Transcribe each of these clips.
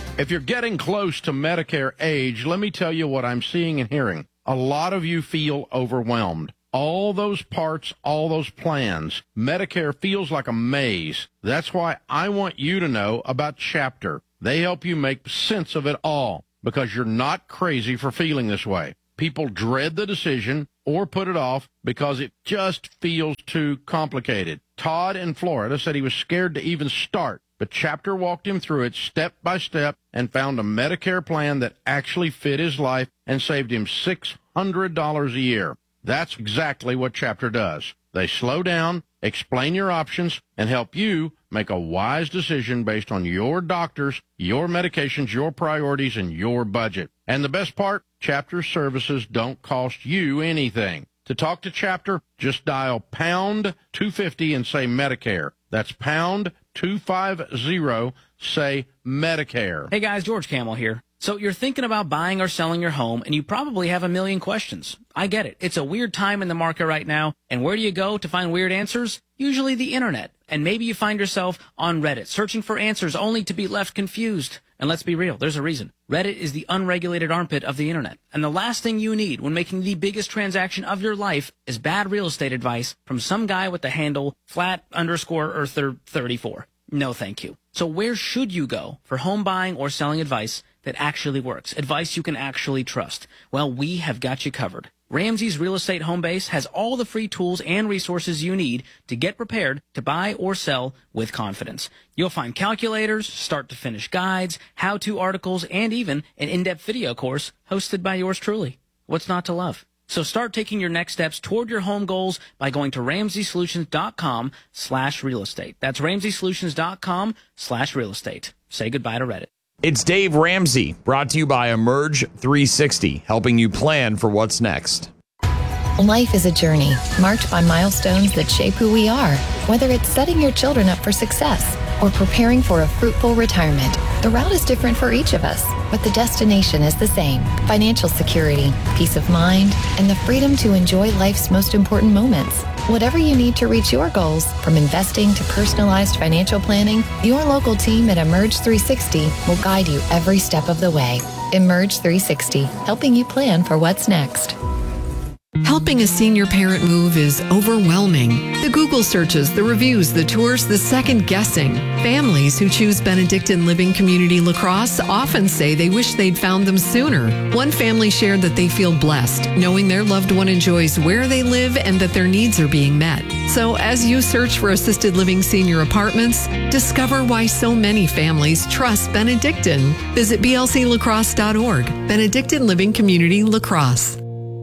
If you're getting close to Medicare age, let me tell you what I'm seeing and hearing. A lot of you feel overwhelmed. All those parts, all those plans, Medicare feels like a maze. That's why I want you to know about Chapter. They help you make sense of it all because you're not crazy for feeling this way. People dread the decision or put it off because it just feels too complicated. Todd in Florida said he was scared to even start, but Chapter walked him through it step by step and found a Medicare plan that actually fit his life and saved him $600 a year. That's exactly what Chapter does. They slow down, explain your options, and help you make a wise decision based on your doctors, your medications, your priorities, and your budget. And the best part, Chapter services don't cost you anything. To talk to Chapter, just dial pound 250 and say Medicare. That's pound 250, say Medicare. Hey guys, George Camel here. So you're thinking about buying or selling your home, and you probably have a million questions. I get it. It's a weird time in the market right now, and where do you go to find weird answers? Usually the internet. And maybe you find yourself on Reddit, searching for answers only to be left confused. And let's be real, there's a reason. Reddit is the unregulated armpit of the internet. And the last thing you need when making the biggest transaction of your life is bad real estate advice from some guy with the handle flat_Earther34. No, thank you. So where should you go for home buying or selling advice that actually works? Advice you can actually trust? Well, we have got you covered. Ramsey's Real Estate Home Base has all the free tools and resources you need to get prepared to buy or sell with confidence. You'll find calculators, start-to-finish guides, how-to articles, and even an in-depth video course hosted by yours truly. What's not to love? So start taking your next steps toward your home goals by going to RamseySolutions.com/real estate. That's RamseySolutions.com/real estate. Say goodbye to Reddit. It's Dave Ramsey, brought to you by Emerge 360, helping you plan for what's next. Life is a journey marked by milestones that shape who we are. Whether it's setting your children up for success or preparing for a fruitful retirement, the route is different for each of us, but the destination is the same. Financial security, peace of mind, and the freedom to enjoy life's most important moments. Whatever you need to reach your goals, from investing to personalized financial planning, your local team at Emerge 360 will guide you every step of the way. Emerge 360, helping you plan for what's next. Helping a senior parent move is overwhelming. The Google searches, the reviews, the tours, the second guessing. Families who choose Benedictine Living Community La Crosse often say they wish they'd found them sooner. One family shared that they feel blessed, knowing their loved one enjoys where they live and that their needs are being met. So as you search for assisted living senior apartments, discover why so many families trust Benedictine. Visit blclacrosse.org. Benedictine Living Community La Crosse.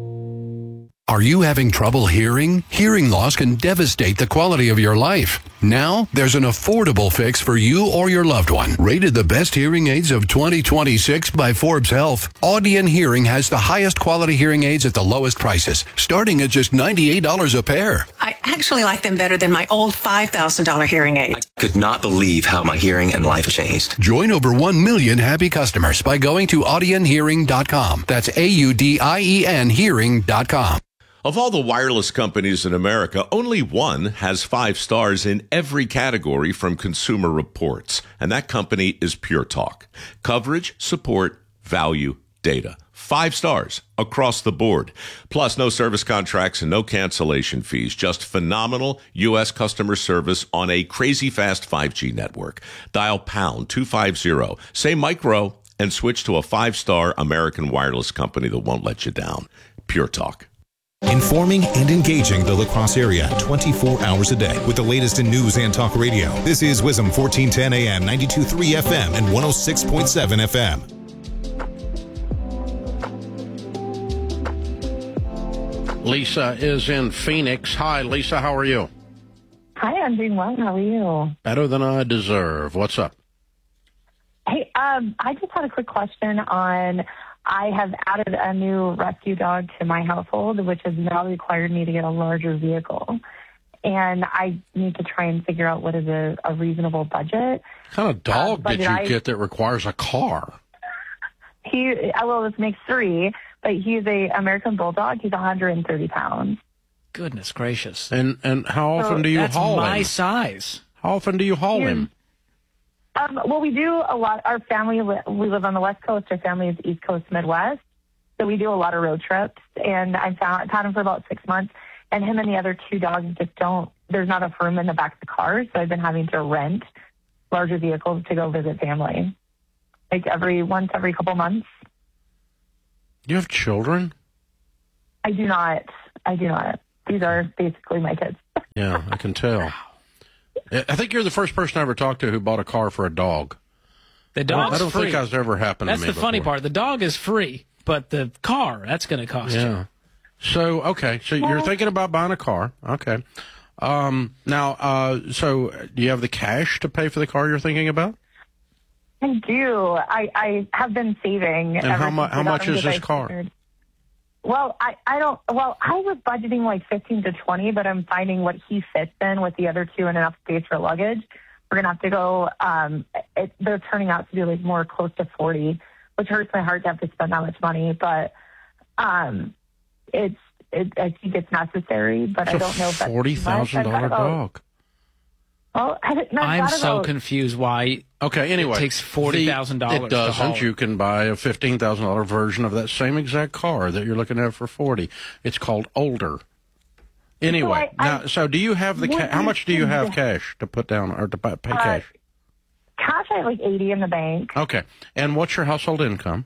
Are you having trouble hearing? Hearing loss can devastate the quality of your life. Now, there's an affordable fix for you or your loved one. Rated the best hearing aids of 2026 by Forbes Health, Audion Hearing has the highest quality hearing aids at the lowest prices, starting at just $98 a pair. I actually like them better than my old $5,000 hearing aid. I could not believe how my hearing and life changed. Join over 1 million happy customers by going to audionhearing.com. That's AUDIEN hearing.com. Of all the wireless companies in America, only one has 5 stars in every category from Consumer Reports, and that company is Pure Talk. Coverage, support, value, data. 5 stars across the board. Plus, no service contracts and no cancellation fees. Just phenomenal U.S. customer service on a crazy fast 5G network. Dial pound 250, say micro, and switch to a 5-star American wireless company that won't let you down. Pure Talk. Informing and engaging the La Crosse area 24 hours a day with the latest in news and talk radio. This is WISM 1410 AM, 92.3 FM, and 106.7 FM. Lisa is in Phoenix. Hi, Lisa. How are you? Hi, I'm doing well. How are you? Better than I deserve. What's up? Hey, I just had a quick question on... I have added a new rescue dog to my household, which has now required me to get a larger vehicle. And I need to try and figure out what is a reasonable budget. What kind of dog did you get that requires a car? This makes 3, but he's a American Bulldog. He's 130 pounds. Goodness gracious. And how often do you haul him? That's my size. How often do you haul him? Well, we do a lot. Our family, we live on the West Coast. Our family is East Coast, Midwest. So we do a lot of road trips. And I've had him for about 6 months. And him and the other two dogs just there's not enough room in the back of the car. So I've been having to rent larger vehicles to go visit family. Like once every couple months. You have children? I do not. These are basically my kids. Yeah, I can tell. I think you're the first person I ever talked to who bought a car for a dog. The dog's I don't free. think that's ever happened That's to me the funny part. The dog is free, but the car, that's going to cost you. So, okay. So you're thinking about buying a car. Okay. Now, so do you have the cash to pay for the car you're thinking about? I do. I have been saving. And how much is this car? Well, I was budgeting like 15 to 20, but I'm finding what he fits in with the other two and enough space for luggage. We're going to have to go, they're turning out to be like more close to 40, which hurts my heart to have to spend that much money, but I think it's necessary, but I don't know if that's $40,000 dog. Well, I'm so confused why anyway, it takes $40,000. It doesn't. You can buy a $15,000 version of that same exact car that you're looking at for $40,000. It's called Older. Anyway, so do you have the how much do you have cash to put down or to pay cash? Cash, I have like $80 in the bank. Okay. And what's your household income?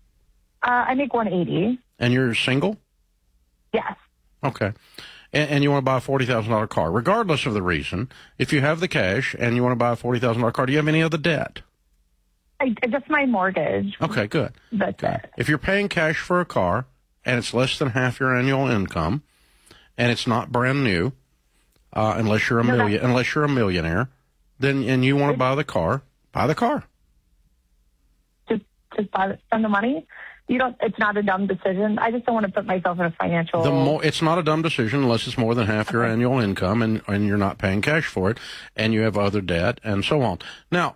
I make $180. And you're single? Yes. Okay. And you want to buy a $40,000 car, regardless of the reason. If you have the cash and you want to buy a $40,000 car, do you have any other debt? Just my mortgage. Okay, good. That's it. If you're paying cash for a car and it's less than half your annual income and it's not brand new, unless you're a millionaire, then and you want to buy the car, buy the car. Just spend the money. It's not a dumb decision. I just don't want to put myself in a financial... It's not a dumb decision unless it's more than half your annual income and you're not paying cash for it and you have other debt and so on. Now,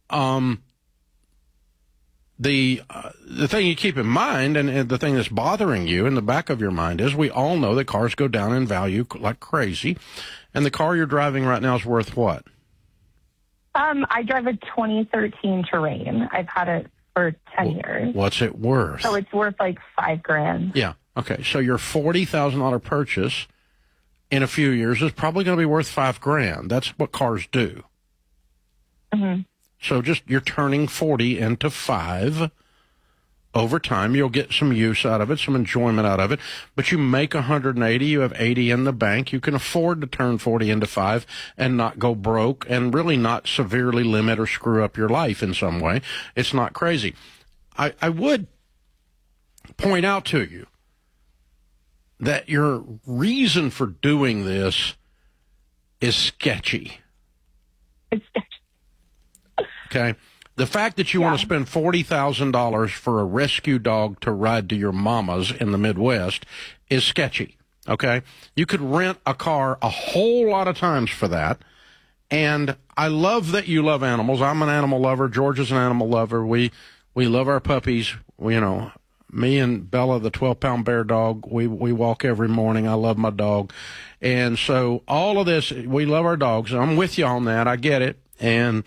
the thing you keep in mind and the thing that's bothering you in the back of your mind is we all know that cars go down in value like crazy. And the car you're driving right now is worth what? I drive a 2013 Terrain. I've had it for 10 years. What's it worth? So it's worth like $5,000. Yeah. Okay. So your $40,000 purchase in a few years is probably going to be worth $5,000. That's what cars do. Mm-hmm. So you're turning 40 into 5. Over time, you'll get some use out of it, some enjoyment out of it. But you make 180, you have 80 in the bank. You can afford to turn 40 into 5 and not go broke and really not severely limit or screw up your life in some way. It's not crazy. I would point out to you that your reason for doing this is sketchy. It's sketchy. Okay? The fact that you want to spend $40,000 for a rescue dog to ride to your mama's in the Midwest is sketchy, okay? You could rent a car a whole lot of times for that, and I love that you love animals. I'm an animal lover. George is an animal lover. We love our puppies. Me and Bella, the 12-pound bear dog, we walk every morning. I love my dog. And so all of this, we love our dogs. I'm with you on that. I get it. And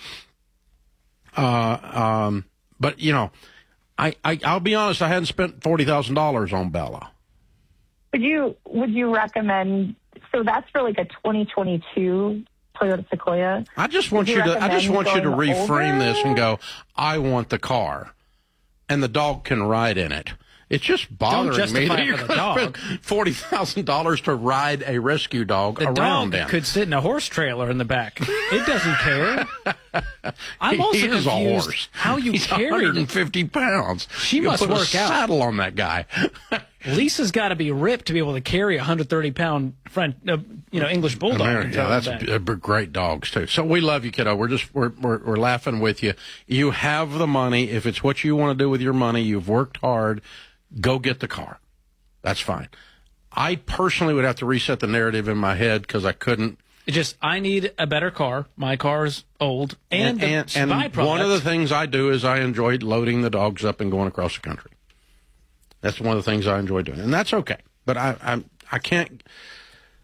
but I'll be honest, I hadn't spent $40,000 on Bella. Would you recommend, so that's for like a 2022 Toyota Sequoia? I just want you to reframe this and go, I want the car and the dog can ride in it. It's just bothering me that you're going to spend $40,000 to ride a rescue dog around him. The dog could sit in a horse trailer in the back. It doesn't care. I'm also confused a horse. How you He's carry 150 pounds. She must put work a saddle on that guy. Lisa's got to be ripped to be able to carry a 130-pound English bulldog. That's great dogs too. So we love you, kiddo. We're laughing with you. You have the money. If it's what you want to do with your money, you've worked hard. Go get the car. That's fine. I personally would have to reset the narrative in my head because I couldn't. I need a better car. My car's old. And one of the things I do is I enjoy loading the dogs up and going across the country. That's one of the things I enjoy doing. And that's okay. But I can't.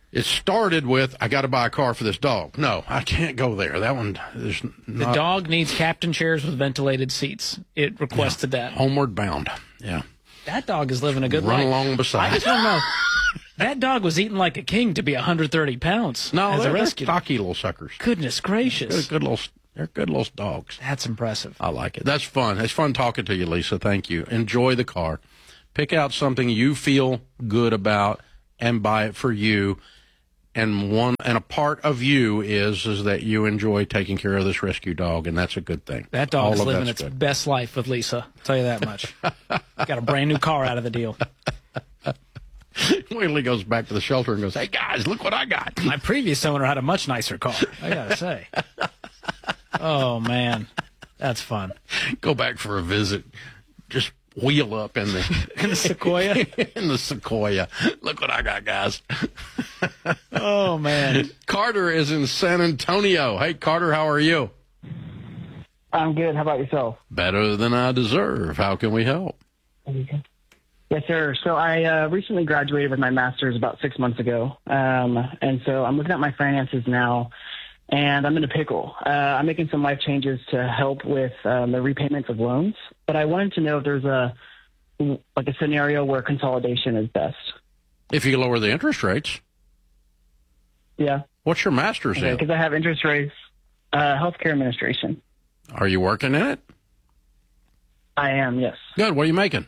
It started with, I got to buy a car for this dog. No, I can't go there. That one is The dog needs captain chairs with ventilated seats. It requested that. Homeward bound. Yeah. That dog is living a good life. Run along beside. I just want to know, that dog was eating like a king to be 130 pounds. No, as a they're rescue. stocky little suckers. Goodness gracious. They're good little dogs. That's impressive. I like it. That's fun. It's fun talking to you, Lisa. Thank you. Enjoy the car. Pick out something you feel good about and buy it for you. And a part of you is that you enjoy taking care of this rescue dog, and that's a good thing. That dog is living its best life with Lisa. I'll tell you that much. Got a brand new car out of the deal. Wheatley goes back to the shelter and goes, "Hey guys, look what I got." My previous owner had a much nicer car, I gotta say. Oh man, that's fun. Go back for a visit. Just wheel up in the Sequoia. In the Sequoia. Look what I got, guys. Oh man. Carter is in San Antonio. Hey Carter, how are you? I'm good. How about yourself? Better than I deserve. How can we help? Yes, sir. So I recently graduated with my master's about 6 months ago. And so I'm looking at my finances now, and I'm in a pickle. I'm making some life changes to help with the repayments of loans. But I wanted to know if there's a scenario where consolidation is best. If you lower the interest rates. Yeah. What's your master's in? Because I have interest rates, healthcare administration. Are you working in it? I am, yes. Good. What are you making?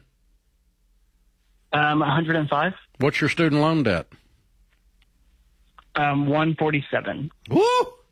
105. What's your student loan debt? 147. Woo!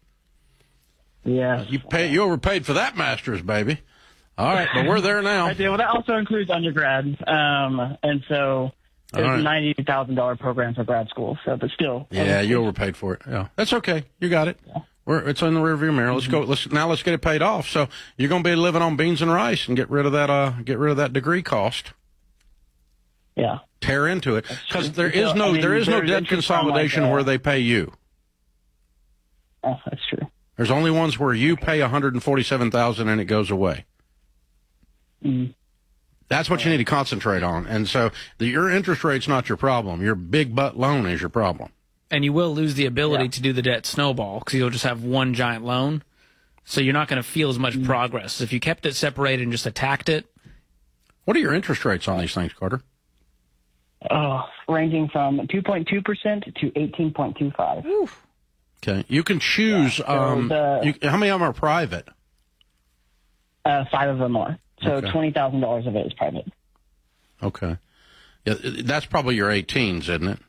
Yeah. You overpaid for that master's, baby. All right, but we're there now. I do. Well, that also includes undergrad. And so there's a $90,000 program for grad school. So, but still. Yeah, you overpaid for it. Yeah, that's okay. You got it. Yeah. It's in the rearview mirror. Let's go. Let's get it paid off. So you're going to be living on beans and rice and get rid of that degree cost. Yeah. Tear into it because there is no debt consolidation where they pay you. Oh, that's true. There's only ones where you pay $147,000 and it goes away. Mm. That's what you need to concentrate on. And so your interest rate's not your problem. Your big butt loan is your problem. And you will lose the ability to do the debt snowball because you'll just have one giant loan. So you're not going to feel as much progress. If you kept it separated and just attacked it. What are your interest rates on these things, Carter? Ranging from 2.2% to 18.25. Okay. You can choose. How many of them are private? 5 of them are. So $20,000 of it is private. Okay. Yeah, that's probably your 18s, isn't it?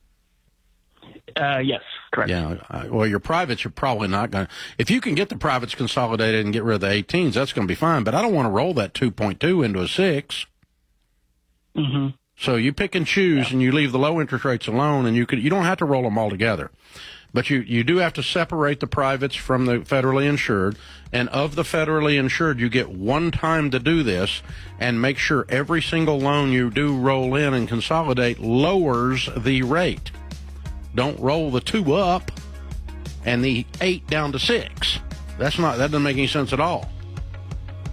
Yes, correct. Yeah. Well, your privates are probably not going to. If you can get the privates consolidated and get rid of the 18s, that's going to be fine. But I don't want to roll that 2.2 into a 6. Mm-hmm. So you pick and choose, and you leave the low interest rates alone, and you don't have to roll them all together. But you do have to separate the privates from the federally insured. And of the federally insured, you get one time to do this and make sure every single loan you do roll in and consolidate lowers the rate. Don't roll the 2 up and the 8 down to 6. That doesn't make any sense at all.